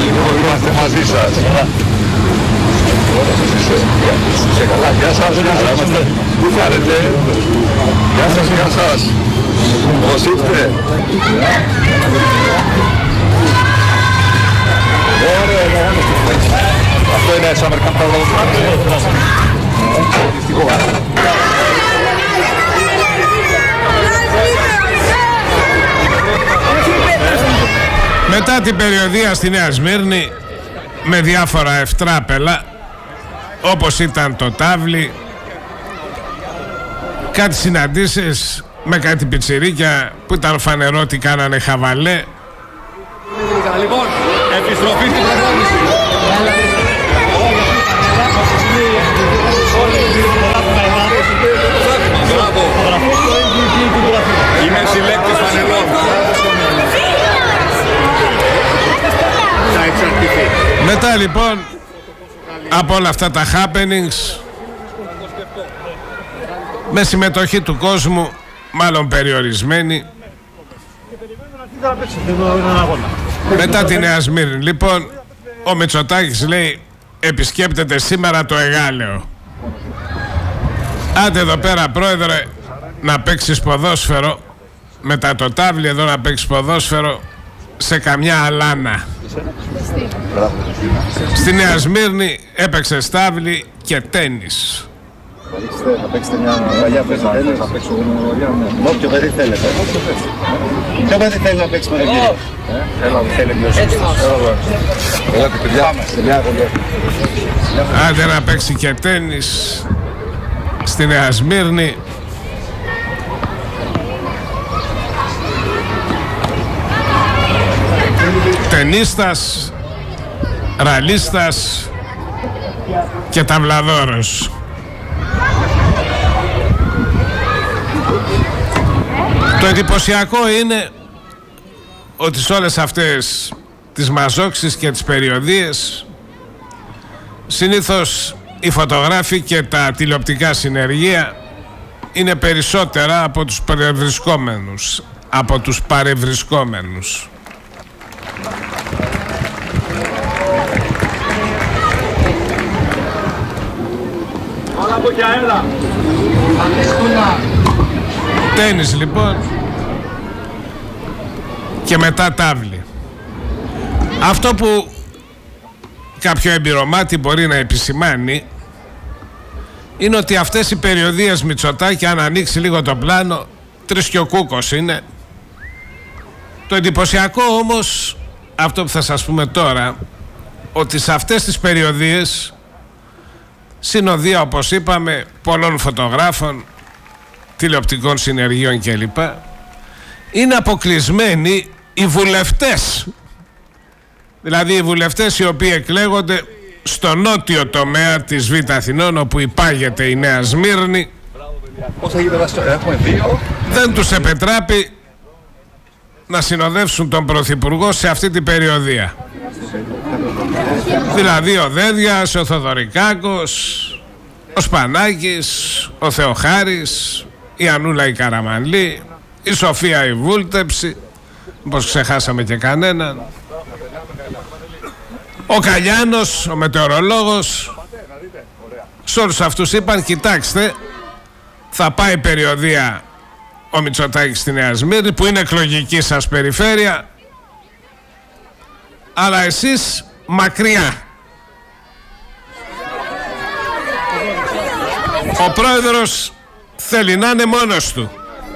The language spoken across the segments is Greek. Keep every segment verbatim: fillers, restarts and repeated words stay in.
Είμαστε μαζί σας. Σε καλά, γεια σας, γεια σας. Πού κάνετε? Γεια σας, γεια σας. Πώς είστε? Αυτό είναι Summer Camp Travel. Μετά την περιοδεία στη Νέα Σμύρνη με διάφορα ευτράπελα όπως ήταν το τάβλι, κάτι συναντήσεις με κάτι πιτσιρίκια που ήταν φανερό ότι κάνανε χαβαλέ. Λοιπόν, επιστροφή στην προπόνηση. Είμαι συλλέκτης φανελών. Μετά λοιπόν από όλα αυτά τα happenings, με συμμετοχή του κόσμου, μάλλον περιορισμένη, μετά τη Νέα Σμύρνη λοιπόν ο Μητσοτάκης λέει επισκέπτεται σήμερα το Εγάλεο. Άντε εδώ πέρα πρόεδρε να παίξεις ποδόσφαιρο, μετά το τάβλι εδώ να παίξεις ποδόσφαιρο σε καμιά αλάνα. Στη Νέα Σμύρνη έπαιξε στάβλι και τένις. Θα παίξετε μια παλιά παίζα τένις, θα παίξω με όποιο παιδί θέλετε. Ποιο παιδί θέλει να παίξει με τον κύριο? Έλα, θέλει δυο σας. Έλατε παιδιά. Άντε να παίξει και τένις στη Νέα Σμύρνη. Τενίστας, ραλίστας και ταυλαδόρος. Το εντυπωσιακό είναι ότι σε όλες αυτές τις μαζόξεις και τις περιοδίες συνήθως οι φωτογράφοι και τα τηλεοπτικά συνεργεία είναι περισσότερα από τους παρευρισκόμενους, από τους παρευρισκόμενους. Τένις λοιπόν και μετά τάβλι. Αυτό που κάποιο εμπειρομάτι μπορεί να επισημάνει είναι ότι αυτές οι περιοδίες Μητσοτάκη, αν ανοίξει λίγο το πλάνο, τρεις και ο κούκος είναι. Το εντυπωσιακό όμως, αυτό που θα σας πούμε τώρα, ότι σε αυτές τις περιοδίες, συνοδεία όπως είπαμε πολλών φωτογράφων, τηλεοπτικών συνεργείων κλπ, είναι αποκλεισμένοι οι βουλευτές. Δηλαδή οι βουλευτές οι οποίοι εκλέγονται στο νότιο τομέα της Β' Αθηνών, όπου υπάγεται η Νέα Σμύρνη. Δεν τους επετράπει να συνοδεύσουν τον Πρωθυπουργό σε αυτή την περιοδία. Δηλαδή ο Δέδιας, ο Θοδωρικάκος, ο Σπανάκης, ο Θεοχάρης, η Ανούλα η Καραμανλή, η Σοφία η Βούλτεψη, πως ξεχάσαμε και κανέναν, ο Καλιάνος, ο μετεωρολόγος. Σε όλους αυτούς είπαν, κοιτάξτε, θα πάει περιοδία ο Μητσοτάκης στη Νέα Σμύρνη, που είναι εκλογική σας περιφέρεια, αλλά εσείς μακριά. Ο πρόεδρος θέλει να είναι μόνος του.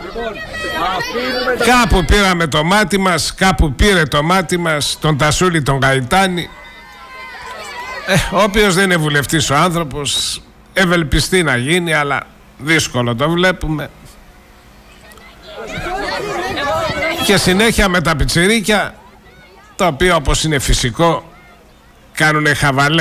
Κάπου πήραμε το μάτι μας, κάπου πήρε το μάτι μας τον Τασούλη τον Γαϊτάνη. Ε, ο οποίος δεν είναι βουλευτής ο άνθρωπος, ευελπιστεί να γίνει, αλλά δύσκολο το βλέπουμε. Και συνέχεια με τα πιτσιρίκια, τα οποία όπως είναι φυσικό κάνουνε χαβαλέ.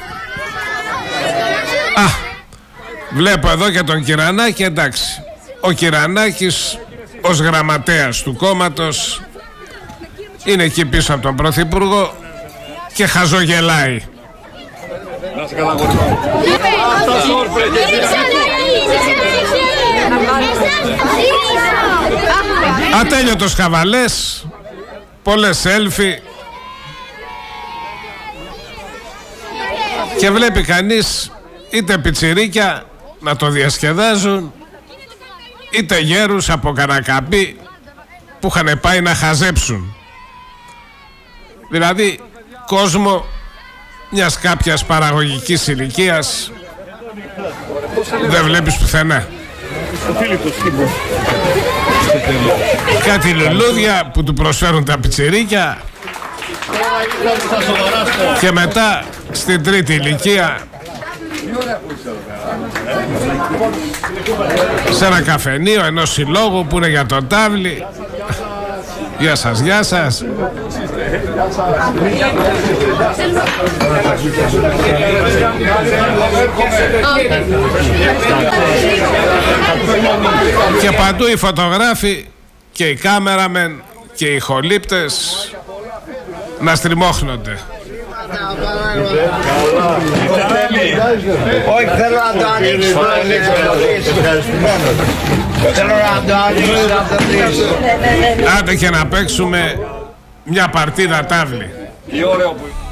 Α, βλέπω εδώ και τον Κυρανάκη, εντάξει. Ο Κυρανάκης ως γραμματέας του κόμματος είναι εκεί πίσω από τον Πρωθυπουργό και χαζογελάει. Ατέλειωτος χαβαλές, πολλές σέλφι, Και βλέπει κανείς είτε πιτσιρίκια να το διασκεδάζουν, είτε γέρους από Καρακαμπή που είχαν πάει να χαζέψουν. Δηλαδή κόσμο μιας κάποιας παραγωγικής ηλικίας δεν βλέπεις πουθενά. Κάτι λουλούδια που του προσφέρουν τα πιτσιρίκια και μετά στην τρίτη ηλικία σε ένα καφενείο ενός συλλόγου που είναι για το τάβλι. Γεια σας, γεια σας. Και παντού οι φωτογράφοι και οι κάμεραμεν και οι ηχολήπτες να στριμώχνονται. Όχι, θέλω να το ανοίξω. Θέλω να το ανοίξω. Άντε και να παίξουμε μια παρτίδα τάβλη. Τι ωραίο που